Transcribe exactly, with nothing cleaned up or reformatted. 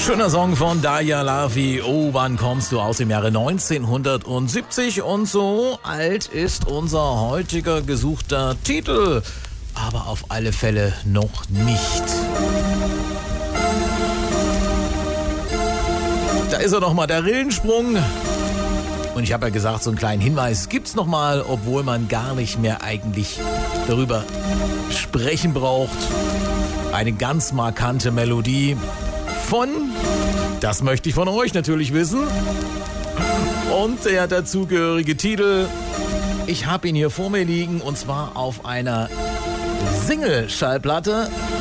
Schöner Song von Daya Lavi. Oh, wann kommst du, aus dem Jahre neunzehnhundertsiebzig? Und so alt ist unser heutiger gesuchter Titel. Aber auf alle Fälle noch nicht. Da ist er nochmal, der Rillensprung. Und ich habe ja gesagt, so einen kleinen Hinweis gibt's nochmal, obwohl man gar nicht mehr eigentlich darüber sprechen braucht. Eine ganz markante Melodie von, das möchte ich von euch natürlich wissen. Und der dazugehörige Titel, ich habe ihn hier vor mir liegen, und zwar auf einer Single-Schallplatte